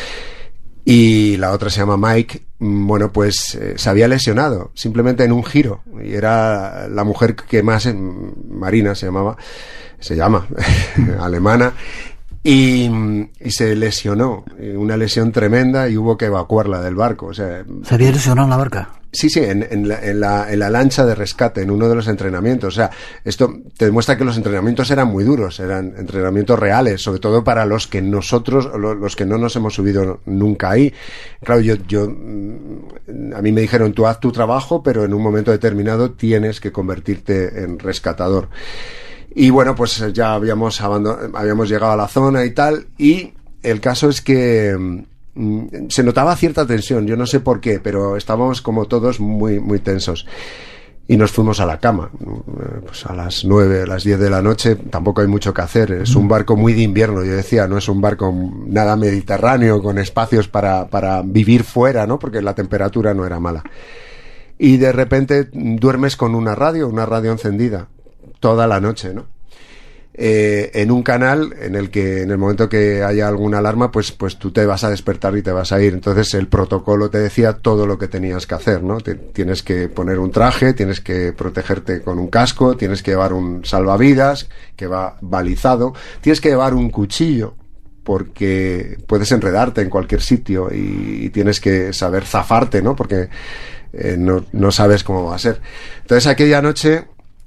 y la otra se llama Mike. Bueno, pues eh, se había lesionado simplemente en un giro y era la mujer que más, eh, Marina se llamaba, se llama, alemana. Y, y se lesionó, una lesión tremenda, y hubo que evacuarla del barco. O sea, ¿se había lesionado en la barca? Sí, sí, en, en, la, en, la, en la lancha de rescate, en uno de los entrenamientos. O sea, esto te demuestra que los entrenamientos eran muy duros, eran entrenamientos reales, sobre todo para los que nosotros, los que no nos hemos subido nunca ahí. Claro, yo, yo, a mí me dijeron, tú haz tu trabajo, pero en un momento determinado tienes que convertirte en rescatador. Y bueno, pues ya habíamos abandon- habíamos llegado a la zona y tal, y el caso es que mm, se notaba cierta tensión, yo no sé por qué, pero estábamos como todos muy, muy tensos. Y nos fuimos a la cama, pues a las nueve, a las diez de la noche, tampoco hay mucho que hacer, es un barco muy de invierno, yo decía, no es un barco nada mediterráneo, con espacios para, para vivir fuera, ¿no? Porque la temperatura no era mala. Y de repente duermes con una radio, una radio encendida, toda la noche, ¿no? Eh, en un canal en el que en el momento que haya alguna alarma, pues, pues tú te vas a despertar y te vas a ir. Entonces el protocolo te decía todo lo que tenías que hacer, ¿no? Te, tienes que poner un traje, tienes que protegerte con un casco, tienes que llevar un salvavidas que va balizado, tienes que llevar un cuchillo porque puedes enredarte en cualquier sitio y, y tienes que saber zafarte, ¿no? Porque eh, no, no sabes cómo va a ser. Entonces aquella noche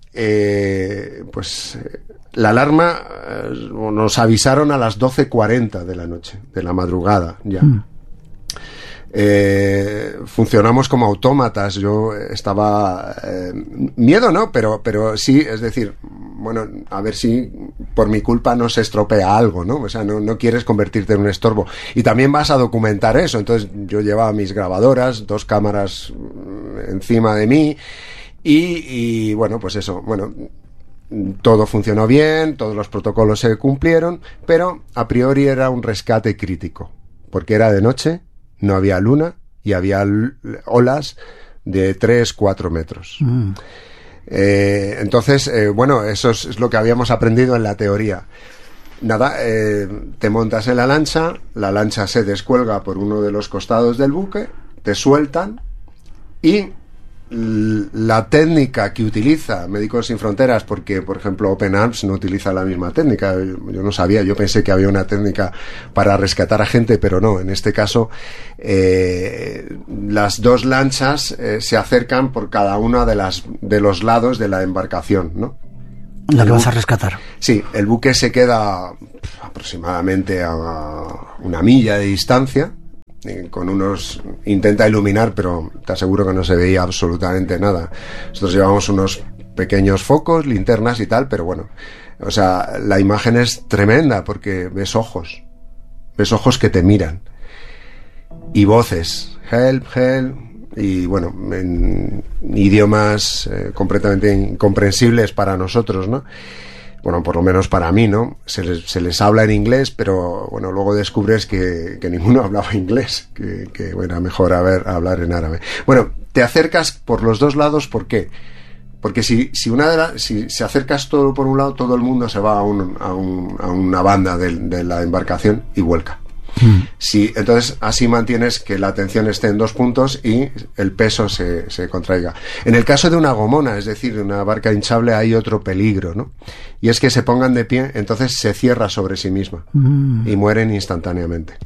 Eh, pues eh, la alarma eh, nos avisaron a las doce cuarenta de la noche, de la madrugada ya. Mm. Eh, funcionamos como autómatas. Yo estaba eh, miedo, ¿no? Pero, pero sí, es decir, bueno, a ver si por mi culpa no se estropea algo, ¿no? O sea, no, no quieres convertirte en un estorbo. Y también vas a documentar eso. Entonces yo llevaba mis grabadoras, dos cámaras encima de mí. Y, y bueno, pues eso, bueno, todo funcionó bien, todos los protocolos se cumplieron, pero a priori era un rescate crítico, porque era de noche, no había luna y había olas de tres, cuatro metros. Mm. Eh, entonces, eh, bueno, eso es, es lo que habíamos aprendido en la teoría. Nada, eh, te montas en la lancha, la lancha se descuelga por uno de los costados del buque, te sueltan, Y la técnica que utiliza Médicos Sin Fronteras, porque por ejemplo Open Arms no utiliza la misma técnica, yo no sabía, yo pensé que había una técnica para rescatar a gente, pero no, en este caso eh, las dos lanchas eh, se acercan por cada una de las de los lados de la embarcación, ¿no? La que vas a rescatar. Sí, el buque se queda aproximadamente a una milla de distancia, con unos, intenta iluminar, pero te aseguro que no se veía absolutamente nada. Nosotros llevamos unos pequeños focos, linternas y tal, pero bueno, o sea, la imagen es tremenda porque ves ojos, ves ojos que te miran y voces, help, help, y bueno, en idiomas eh, completamente incomprensibles para nosotros, ¿no? Bueno, por lo menos para mí, ¿no? Se les, se les habla en inglés, pero bueno, luego descubres que, que ninguno hablaba inglés, que, que bueno, mejor a ver, hablar en árabe. Bueno, te acercas por los dos lados, ¿por qué? Porque si, si una de la, si se acercas todo por un lado, todo el mundo se va a, un, a, un, a una banda de, de la embarcación y vuelca. Mm. Sí, entonces así mantienes que la atención esté en dos puntos y el peso se, se contraiga. En el caso de una gomona, es decir, de una barca hinchable, hay otro peligro, ¿no? Y es que se pongan de pie, entonces se cierra sobre sí misma mm. y mueren instantáneamente.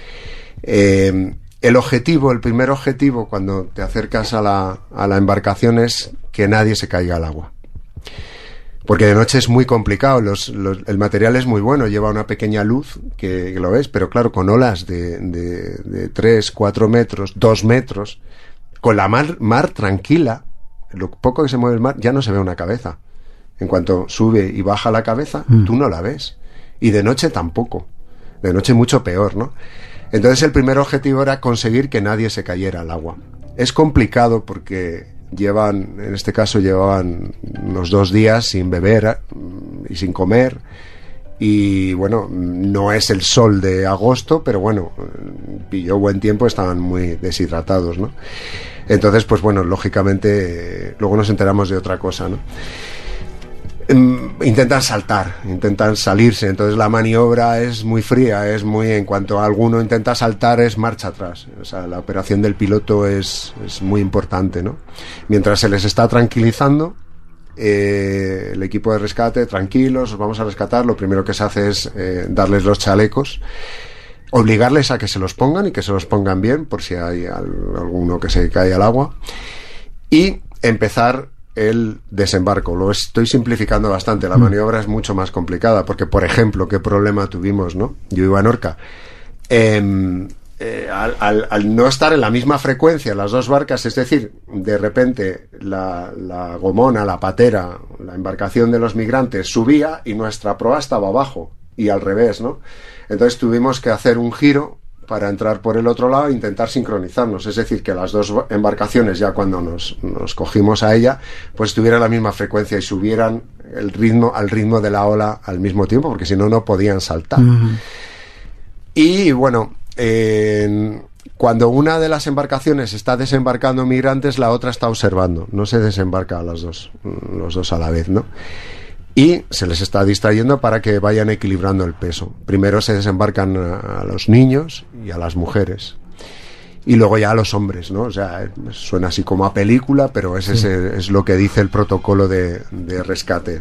Eh, el objetivo, el primer objetivo cuando te acercas a la, a la embarcación es que nadie se caiga al agua. Porque de noche es muy complicado, los, los, el material es muy bueno, lleva una pequeña luz que, que lo ves, pero claro, con olas de, de, de tres, cuatro metros, dos metros, con la mar, mar tranquila, lo poco que se mueve el mar, ya no se ve una cabeza. En cuanto sube y baja la cabeza, mm. tú no la ves. Y de noche tampoco. De noche mucho peor, ¿no? Entonces el primer objetivo era conseguir que nadie se cayera al agua. Es complicado porque llevan, en este caso llevaban unos dos días sin beber y sin comer, y bueno, no es el sol de agosto, pero bueno, pilló buen tiempo, estaban muy deshidratados, ¿no? Entonces, pues bueno, lógicamente, eh, luego nos enteramos de otra cosa, ¿no? Intentan saltar, intentan salirse, entonces la maniobra es muy fría, es muy, en cuanto a alguno intenta saltar es marcha atrás, o sea, la operación del piloto es, es muy importante, ¿no? Mientras se les está tranquilizando, eh, el equipo de rescate, tranquilos, os vamos a rescatar, lo primero que se hace es eh, darles los chalecos, obligarles a que se los pongan y que se los pongan bien, por si hay al, alguno que se cae al agua, y empezar el desembarco. Lo estoy simplificando bastante, la maniobra es mucho más complicada, porque por ejemplo, ¿qué problema tuvimos, no? Yo iba en Orca, eh, eh, al, al, al no estar en la misma frecuencia las dos barcas, es decir, de repente la, la gomona, la patera, la embarcación de los migrantes subía y nuestra proa estaba abajo, y al revés, ¿no? Entonces tuvimos que hacer un giro para entrar por el otro lado e intentar sincronizarnos, es decir, que las dos embarcaciones, ya cuando nos, nos cogimos a ella, pues tuvieran la misma frecuencia y subieran el ritmo al ritmo de la ola al mismo tiempo, porque si no, no podían saltar. Uh-huh. Y bueno, eh, cuando una de las embarcaciones está desembarcando migrantes, la otra está observando, no se desembarca a las dos, los dos a la vez, ¿no? Y se les está distrayendo para que vayan equilibrando el peso. Primero se desembarcan a, a los niños y a las mujeres. Y luego ya a los hombres, ¿no? O sea, suena así como a película, pero ese sí. es, es lo que dice el protocolo de, de rescate.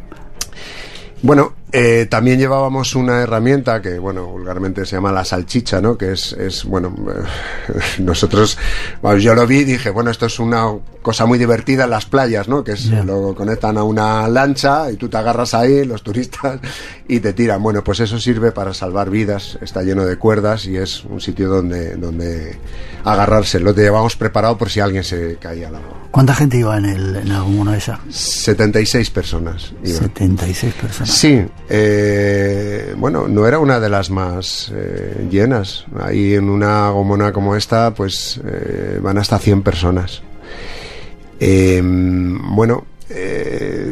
Bueno, eh, también llevábamos una herramienta que, bueno, vulgarmente se llama la salchicha, ¿no? Que es, es bueno, eh, nosotros, bueno, yo lo vi y dije, bueno, esto es una cosa muy divertida en las playas, ¿no? Que es, yeah. lo conectan a una lancha y tú te agarras ahí, los turistas, y te tiran. Bueno, pues eso sirve para salvar vidas, está lleno de cuerdas y es un sitio donde, donde agarrarse. Lo llevamos preparado por si alguien se caía al agua. ¿Cuánta gente iba en, el, en alguna esa? setenta y seis personas. Iban. setenta y seis personas. Sí, eh, bueno, no era una de las más eh, llenas. Ahí en una gomona como esta, pues eh, van hasta cien personas. Eh, bueno, eh,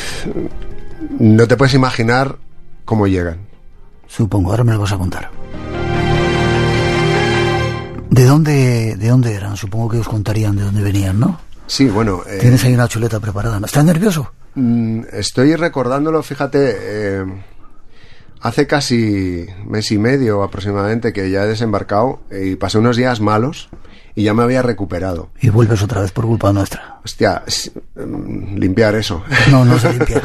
no te puedes imaginar cómo llegan. Supongo, ahora me lo vas a contar. ¿De dónde, de dónde eran? Supongo que os contarían de dónde venían, ¿no? Sí, bueno... Eh, Tienes ahí una chuleta preparada, ¿no? ¿Estás nervioso? Estoy recordándolo, fíjate, eh, hace casi mes y medio aproximadamente que ya he desembarcado y pasé unos días malos y ya me había recuperado. Y vuelves otra vez por culpa nuestra. Hostia, limpiar eso. No, no se limpia.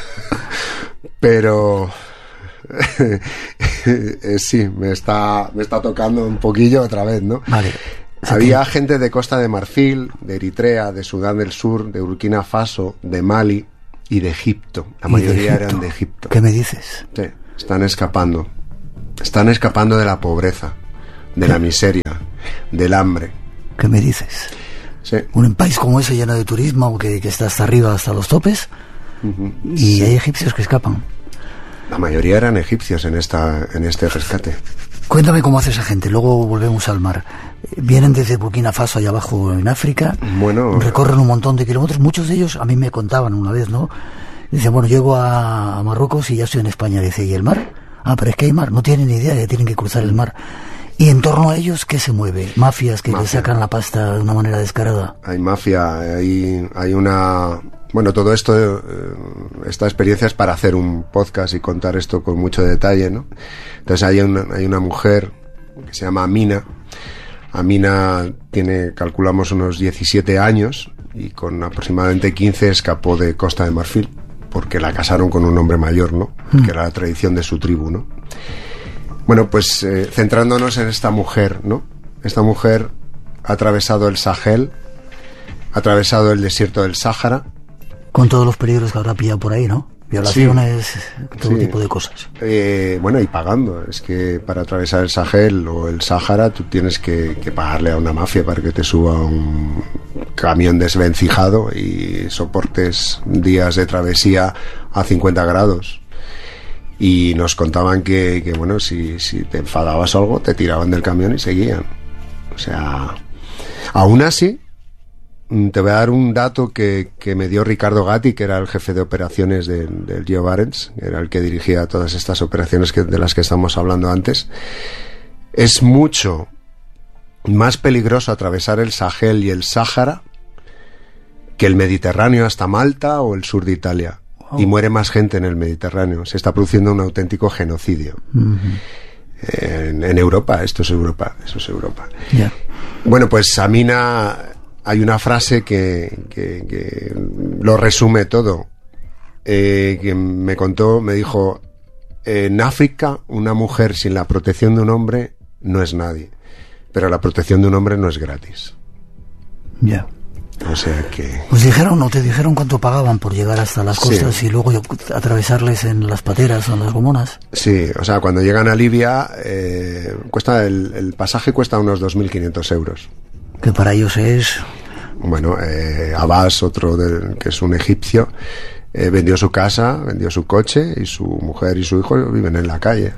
Pero sí, me está, me está tocando un poquillo otra vez, ¿no? Vale. Había gente de Costa de Marfil, de Eritrea, de Sudán del Sur, de Burkina Faso, de Mali y de Egipto. La mayoría eran de Egipto. ¿Qué me dices? Sí, están escapando. Están escapando de la pobreza, de la miseria, del hambre. ¿Qué me dices? Sí. Un país como ese lleno de turismo, que, que está hasta arriba, hasta los topes, uh-huh. y sí. hay egipcios que escapan. La mayoría eran egipcios en, esta, en este rescate. Cuéntame cómo hace esa gente, luego volvemos al mar. Vienen desde Burkina Faso allá abajo en África, bueno, recorren un montón de kilómetros. Muchos de ellos, a mí me contaban una vez, ¿no? Dicen, bueno, llego a, a Marruecos y ya estoy en España. Dice, ¿y el mar? Ah, pero es que hay mar, no tienen ni idea de que tienen que cruzar el mar. Y en torno a ellos, ¿qué se mueve? Mafias que Mafia. le sacan la pasta de una manera descarada. Hay mafia, hay, hay una... Bueno, todo esto, esta experiencia es para hacer un podcast y contar esto con mucho detalle, ¿no? Entonces hay una, hay una mujer que se llama Amina. Amina tiene, calculamos, unos diecisiete años y con aproximadamente quince escapó de Costa de Marfil porque la casaron con un hombre mayor, ¿no? Mm. Que era la tradición de su tribu, ¿no? Bueno, pues eh, centrándonos en esta mujer, ¿no? Esta mujer ha atravesado el Sahel, ha atravesado el desierto del Sáhara. Con todos los peligros que habrá pillado por ahí, ¿no? Violaciones, sí, todo sí. tipo de cosas. Eh, bueno, y pagando. Es que para atravesar el Sahel o el Sáhara tú tienes que, que pagarle a una mafia para que te suba un camión desvencijado y soportes días de travesía a cincuenta grados. Y nos contaban que, que bueno, si, si te enfadabas o algo, te tiraban del camión y seguían. O sea, aún así, te voy a dar un dato que, que me dio Ricardo Gatti, que era el jefe de operaciones del, del Geo Barents, era el que dirigía todas estas operaciones que, de las que estamos hablando antes. Es mucho más peligroso atravesar el Sahel y el Sáhara que el Mediterráneo hasta Malta o el sur de Italia. Oh. Y muere más gente en el Mediterráneo. Se está produciendo un auténtico genocidio. Uh-huh. En, en Europa, esto es Europa, eso es Europa. Yeah. Bueno, pues Amina... Hay una frase que, que, que lo resume todo, eh, que me contó, me dijo, en África una mujer sin la protección de un hombre no es nadie, pero la protección de un hombre no es gratis. Ya. Yeah. O sea que... ¿Os dijeron o te dijeron cuánto pagaban por llegar hasta las costas sí. y luego atravesarles en las pateras o en las gomonas? Sí, o sea, cuando llegan a Libia, eh, cuesta el, el pasaje cuesta unos dos mil quinientos euros. Que para ellos es... Bueno, eh, Abbas, otro de, que es un egipcio, eh, vendió su casa, vendió su coche y su mujer y su hijo viven en la calle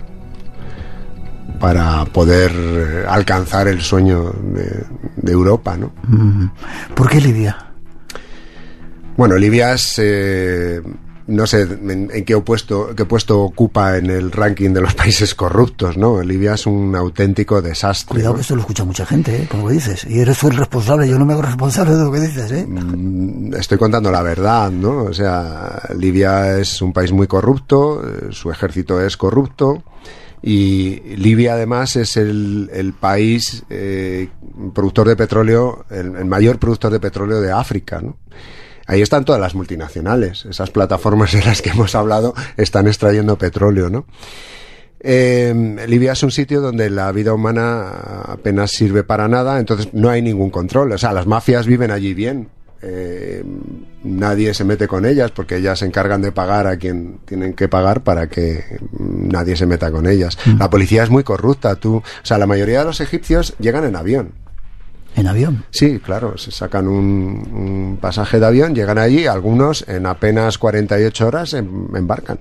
para poder eh, alcanzar el sueño de, de Europa, ¿no? ¿Por qué Libia? Bueno, Libia es... Eh, no sé en, en qué puesto, qué puesto ocupa en el ranking de los países corruptos, ¿no? Libia es un auténtico desastre. Cuidado, ¿no? Que esto lo escucha mucha gente, ¿eh? Como dices. Y eres tú el responsable, yo no me hago responsable de lo que dices, ¿eh? Estoy contando la verdad, ¿no? O sea, Libia es un país muy corrupto, su ejército es corrupto, y Libia además es el, el país eh, productor de petróleo, el, el mayor productor de petróleo de África, ¿no? Ahí están todas las multinacionales, esas plataformas de las que hemos hablado están extrayendo petróleo, ¿no? Eh, Libia es un sitio donde la vida humana apenas sirve para nada, entonces no hay ningún control, o sea, las mafias viven allí bien, eh, nadie se mete con ellas porque ellas se encargan de pagar a quien tienen que pagar para que nadie se meta con ellas. Mm. La policía es muy corrupta, tú, o sea, la mayoría de los egipcios llegan en avión. ¿En avión? Sí, claro, se sacan un, un pasaje de avión, llegan allí, algunos en apenas cuarenta y ocho horas em, embarcan.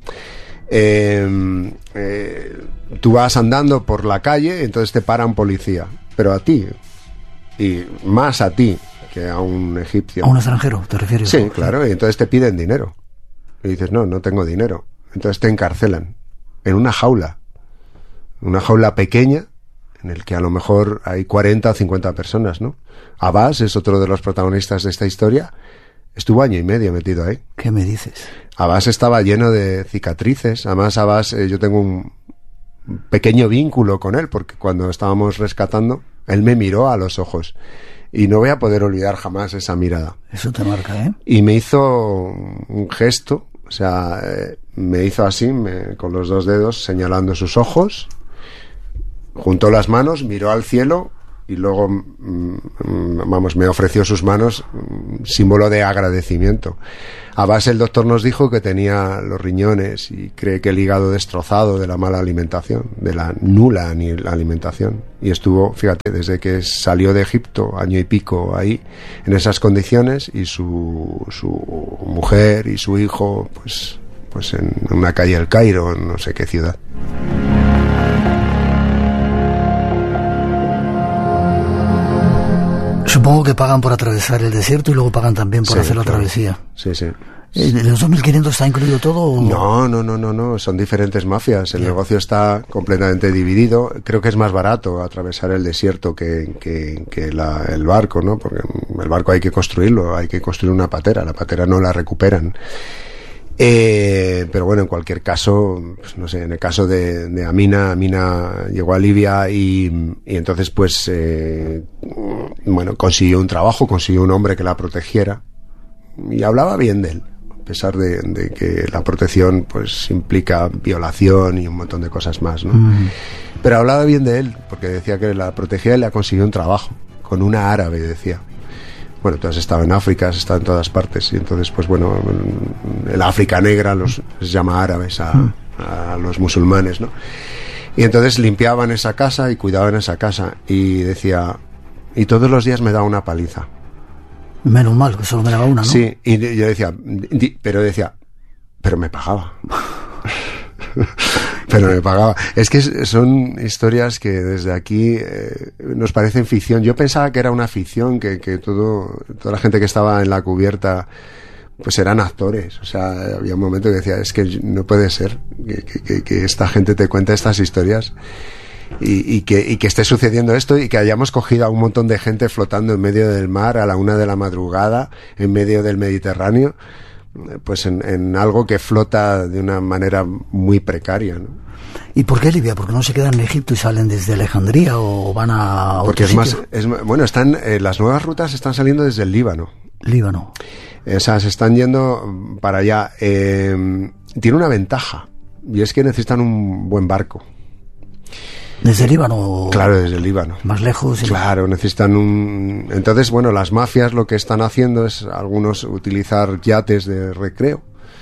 Eh, eh, tú vas andando por la calle y entonces te para un policía, pero a ti, y más a ti que a un egipcio. ¿A un extranjero, te refieres? Sí, claro, y entonces te piden dinero. Y dices, no, no tengo dinero. Entonces te encarcelan en una jaula, una jaula pequeña, en el que a lo mejor hay cuarenta o cincuenta personas, ¿no? Abbas es otro de los protagonistas de esta historia. Estuvo año y medio metido ahí. ¿Qué me dices? Abbas estaba lleno de cicatrices. Además, Abbas, eh, yo tengo un pequeño vínculo con él, porque cuando estábamos rescatando, Él me miró a los ojos y no voy a poder olvidar jamás esa mirada. Eso te marca, ¿eh? Y me hizo un gesto, o sea, eh, me hizo así, me, con los dos dedos señalando sus ojos, juntó las manos, miró al cielo y luego, mm, vamos, me ofreció sus manos, mm, símbolo de agradecimiento. A base, el doctor nos dijo que tenía los riñones y cree que el hígado destrozado de la mala alimentación, de la nula alimentación. Y estuvo, fíjate, desde que salió de Egipto, año y pico ahí, en esas condiciones, y su, su mujer y su hijo, pues, pues en una calle del Cairo, en no sé qué ciudad. Supongo que pagan por atravesar el desierto y luego pagan también por Sí, hacer la claro. travesía. Sí, sí. ¿En los dos mil quinientos está incluido todo? O... No, no, no, no, no, son diferentes mafias. El yeah. negocio está completamente dividido. Creo que es más barato atravesar el desierto que, que, que la, el barco, ¿no? Porque el barco hay que construirlo, hay que construir una patera. La patera no la recuperan. Eh, pero bueno, en cualquier caso, pues no sé, en el caso de, de Amina, Amina llegó a Libia y, y entonces pues, eh, bueno, consiguió un trabajo, consiguió un hombre que la protegiera y hablaba bien de él, a pesar de, de que la protección pues implica violación y un montón de cosas más, ¿no? Mm. Pero hablaba bien de él, porque decía que la protegía y le consiguió un trabajo, con una árabe, decía. Bueno, tú has estado en África, has estado en todas partes, y entonces, pues bueno, el África negra los les llama árabes a, a los musulmanes, ¿no? Y entonces limpiaban esa casa y cuidaban esa casa, y decía, y todos los días me daba una paliza. Menos mal, que solo me daba una, ¿no? Sí, y yo decía, pero decía, pero me pagaba. Pero me pagaba. Es que son historias que desde aquí eh, nos parecen ficción. Yo pensaba que era una ficción, que, que todo, toda la gente que estaba en la cubierta pues eran actores. O sea, había un momento que decía, es que no puede ser que, que, que esta gente te cuente estas historias y, y, que, y que esté sucediendo esto y que hayamos cogido a un montón de gente flotando en medio del mar a la una de la madrugada en medio del Mediterráneo, pues en, en algo que flota de una manera muy precaria, ¿no? ¿Y por qué Libia? ¿Porque no se quedan en Egipto y salen desde Alejandría o van a otro Porque es sitio? más, es, bueno, están eh, las nuevas rutas están saliendo desde el Líbano. Líbano. O sea, se están yendo para allá. Eh, tiene una ventaja y es que necesitan un buen barco. ¿Desde el Líbano? Claro, desde el Líbano. Más lejos. Claro, necesitan un... Entonces, bueno, las mafias lo que están haciendo es algunos utilizar yates de recreo.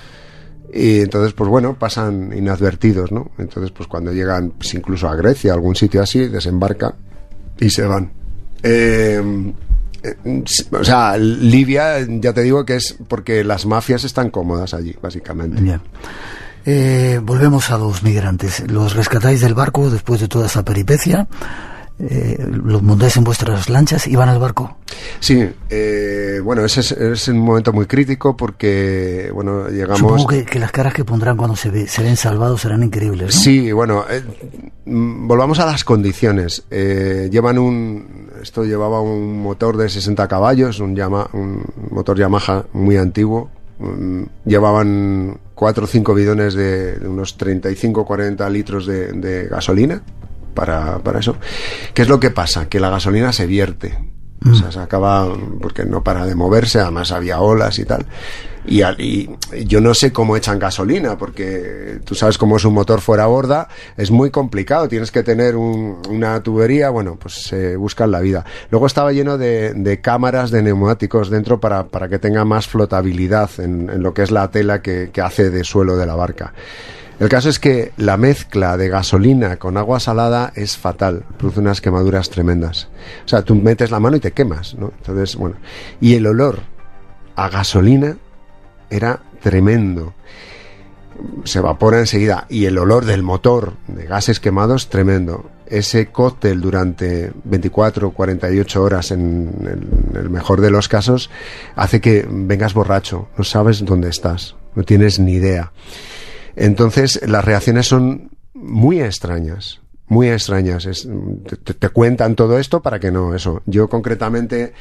Y entonces, pues bueno, pasan inadvertidos, ¿no? Entonces, pues cuando llegan pues, incluso a Grecia, a algún sitio así, desembarcan y se van. Eh, eh, o sea, Libia, ya te digo que es porque las mafias están cómodas allí, básicamente. Bien. Eh, volvemos a los migrantes. ¿Los rescatáis del barco después de toda esa peripecia? Eh, ¿Los montáis en vuestras lanchas y van al barco? Sí, eh, bueno, ese es, es un momento muy crítico porque, bueno, llegamos... Supongo que, que las caras que pondrán cuando se, ve, se ven salvados serán increíbles, ¿no? Sí, bueno, eh, volvamos a las condiciones. Eh, llevan un... Esto llevaba un motor de sesenta caballos, un, Yama, un motor Yamaha muy antiguo. Um, llevaban cuatro o cinco bidones de, de unos treinta y cinco a cuarenta litros de, de gasolina para, para eso. ¿Qué es lo que pasa? Que la gasolina se vierte. Mm. O sea, se acaba porque no para de moverse, además había olas y tal. Y, y yo no sé cómo echan gasolina, porque tú sabes cómo es un motor fuera borda, es muy complicado, tienes que tener un, una tubería, bueno, pues se buscan la vida. Luego estaba lleno de, de cámaras de neumáticos dentro para, para que tenga más flotabilidad en, en lo que es la tela que, que hace de suelo de la barca. El caso es que la mezcla de gasolina con agua salada es fatal, produce unas quemaduras tremendas. O sea, tú metes la mano y te quemas, ¿no? Entonces, bueno, y el olor a gasolina era tremendo. Se evapora enseguida. Y el olor del motor, de gases quemados, tremendo. Ese cóctel durante veinticuatro o cuarenta y ocho horas, en el, en el mejor de los casos, hace que vengas borracho. No sabes dónde estás. No tienes ni idea. Entonces, las reacciones son muy extrañas. Muy extrañas. Es, te, te cuentan todo esto para que no, eso. Yo concretamente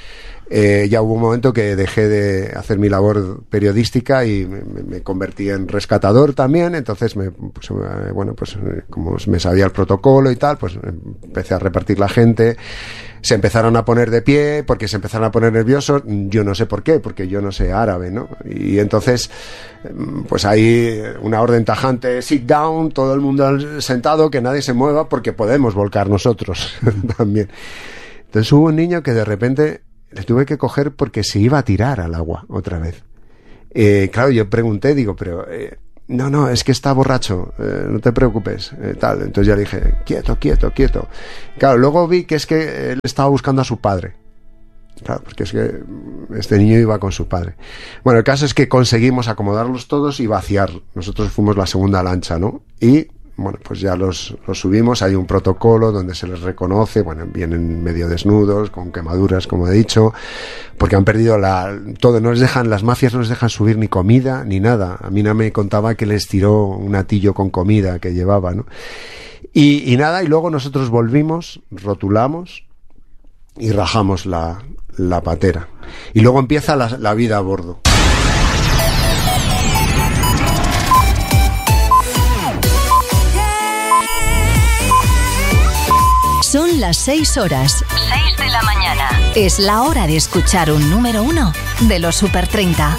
eh, ya hubo un momento que dejé de hacer mi labor periodística y me, me convertí en rescatador también. Entonces, me, pues, bueno, pues como me sabía el protocolo y tal, pues empecé a repartir la gente. Se empezaron a poner de pie porque se empezaron a poner nerviosos. Yo no sé por qué, porque yo no sé árabe, ¿no? Y entonces, pues hay una orden tajante, sit down, todo el mundo sentado, que nadie se mueva porque podemos volcar nosotros también. Entonces hubo un niño que de repente le tuve que coger porque se iba a tirar al agua otra vez. Eh, claro, yo pregunté, digo, pero... Eh, no, no, es que está borracho, eh, no te preocupes, eh, tal. Entonces ya le dije, quieto, quieto, quieto. Claro, luego vi que es que él estaba buscando a su padre. Claro, porque es que este niño iba con su padre. Bueno, el caso es que conseguimos acomodarlos todos y vaciar. Nosotros fuimos la segunda lancha, ¿no? Y, bueno, pues ya los, los subimos. Hay un protocolo donde se les reconoce. Bueno, vienen medio desnudos, con quemaduras, como he dicho, porque han perdido la... todo. No les dejan, las mafias no les dejan subir ni comida, ni nada. A mí no me contaba que les tiró un atillo con comida que llevaba, ¿no? Y, y nada, y luego nosotros volvimos, rotulamos y rajamos la, la patera. Y luego empieza la, la vida a bordo. Son las seis horas. seis de la mañana. Es la hora de escuchar un número uno de los Super treinta.